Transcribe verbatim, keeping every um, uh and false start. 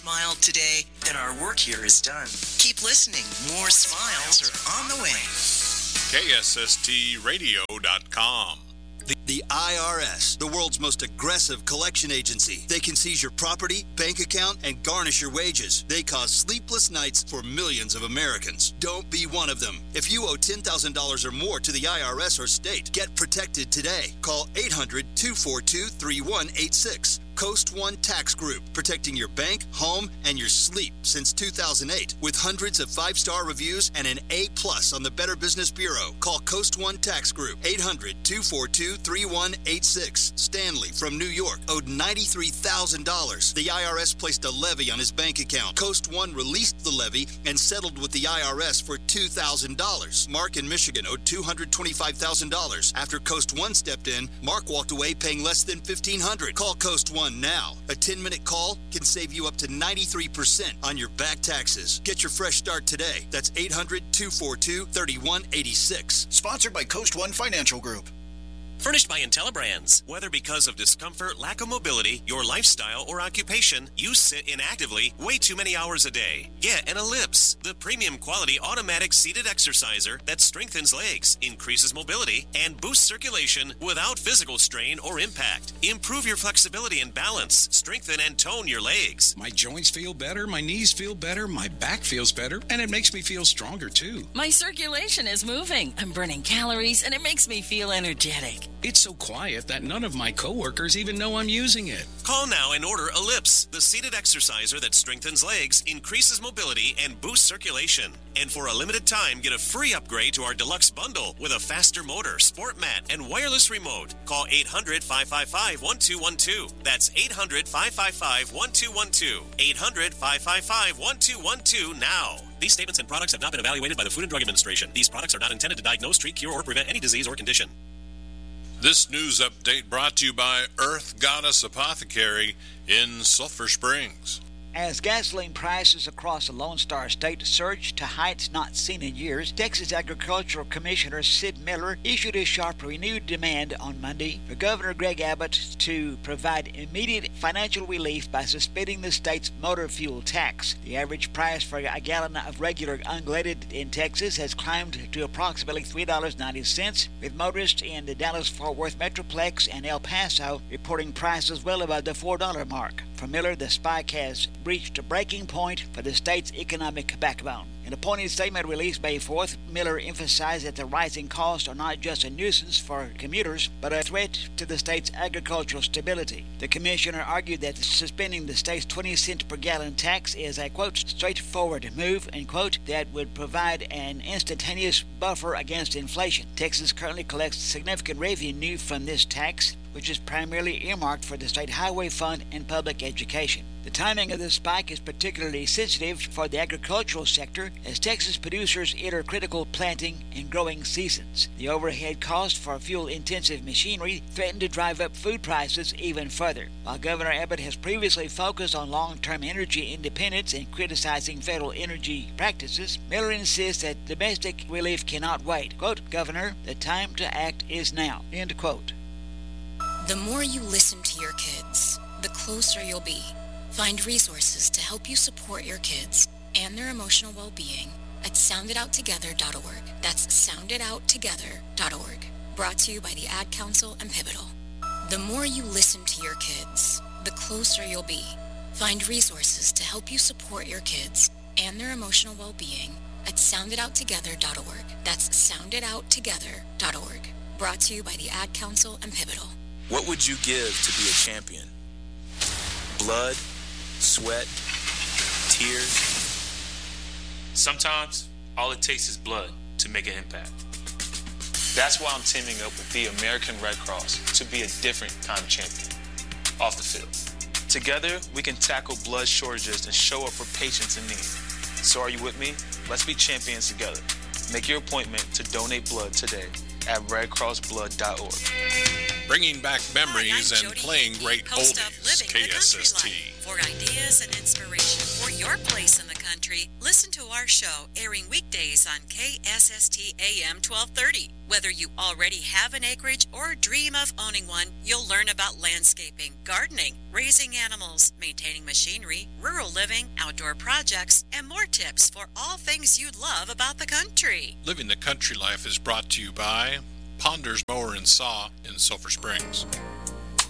Smile today, then our work here is done. Keep listening. More smiles are on the way. K S S T radio dot com. The, the I R S, the world's most aggressive collection agency. They can seize your property, bank account, and garnish your wages. They cause sleepless nights for millions of Americans. Don't be one of them. If you owe ten thousand dollars or more to the I R S or state, get protected today. Call eight hundred, two four two, three one eight six. Coast One Tax Group, protecting your bank, home, and your sleep since two thousand eight. With hundreds of five-star reviews and an A plus on the Better Business Bureau. Call Coast One Tax Group, eight hundred, two four two, three one eight six. Stanley from New York owed ninety-three thousand dollars. The I R S placed a levy on his bank account. Coast One released the levy and settled with the I R S for two thousand dollars. Mark in Michigan owed two hundred twenty-five thousand dollars. After Coast One stepped in, Mark walked away paying less than fifteen hundred dollars. Call Coast One now. A ten-minute call can save you up to ninety-three percent on your back taxes. Get your fresh start today. That's eight hundred, two four two, three one eight six. Sponsored by Coast One Financial Group. Furnished by IntelliBrands. Whether because of discomfort, lack of mobility, your lifestyle, or occupation, you sit inactively way too many hours a day. Get an Ellipse, the premium quality automatic seated exerciser that strengthens legs, increases mobility, and boosts circulation without physical strain or impact. Improve your flexibility and balance. Strengthen and tone your legs. My joints feel better, my knees feel better, my back feels better, and it makes me feel stronger too. My circulation is moving. I'm burning calories, and it makes me feel energetic. It's so quiet that none of my coworkers even know I'm using it. Call now and order Ellipse, the seated exerciser that strengthens legs, increases mobility, and boosts circulation. And for a limited time, get a free upgrade to our deluxe bundle with a faster motor, sport mat, and wireless remote. Call eight hundred, five five five, one two one two. That's eight hundred, five five five, one two one two. eight hundred, five five five, one two one two now. These statements and products have not been evaluated by the Food and Drug Administration. These products are not intended to diagnose, treat, cure, or prevent any disease or condition. This news update brought to you by Earth Goddess Apothecary in Sulphur Springs. As gasoline prices across the Lone Star State surged to heights not seen in years, Texas Agricultural Commissioner Sid Miller issued a sharp renewed demand on Monday for Governor Greg Abbott to provide immediate financial relief by suspending the state's motor fuel tax. The average price for a gallon of regular unleaded in Texas has climbed to approximately three dollars and ninety cents, with motorists in the Dallas-Fort Worth Metroplex and El Paso reporting prices well above the four dollar mark. For Miller, the spike has reached a breaking point for the state's economic backbone. In a pointed statement released May fourth, Miller emphasized that the rising costs are not just a nuisance for commuters, but a threat to the state's agricultural stability. The commissioner argued that suspending the state's twenty cent per gallon tax is a, quote, straightforward move, end quote, that would provide an instantaneous buffer against inflation. Texas currently collects significant revenue from this tax, which is primarily earmarked for the state highway fund and public education. The timing of the spike is particularly sensitive for the agricultural sector as Texas producers enter critical planting and growing seasons. The overhead cost for fuel-intensive machinery threaten to drive up food prices even further. While Governor Abbott has previously focused on long-term energy independence and criticizing federal energy practices, Miller insists that domestic relief cannot wait. Quote, Governor, the time to act is now. End quote. The more you listen to your kids, the closer you'll be. Find resources to help you support your kids and their emotional well-being at sound it out together dot org. That's sound it out together dot org. Brought to you by the Ad Council and Pivotal. The more you listen to your kids, the closer you'll be. Find resources to help you support your kids and their emotional well-being at sound it out together dot org. That's sound it out together dot org. Brought to you by the Ad Council and Pivotal. What would you give to be a champion? Blood, sweat, tears? Sometimes, all it takes is blood to make an impact. That's why I'm teaming up with the American Red Cross to be a different kind of champion off the field. Together, we can tackle blood shortages and show up for patients in need. So are you with me? Let's be champions together. Make your appointment to donate blood today at red cross blood dot org. Bringing back memories Hi, and Jody playing Hickey, great host oldies. of Living K the S S Country T. Life, for ideas and inspiration for your place in the country. country, listen to our show airing weekdays on K S S T A M twelve thirty. Whether you already have an acreage or dream of owning one, you'll learn about landscaping, gardening, raising animals, maintaining machinery, rural living, outdoor projects, and more tips for all things you love about the country. Living the Country Life is brought to you by Ponders Mower and Saw in Sulphur Springs.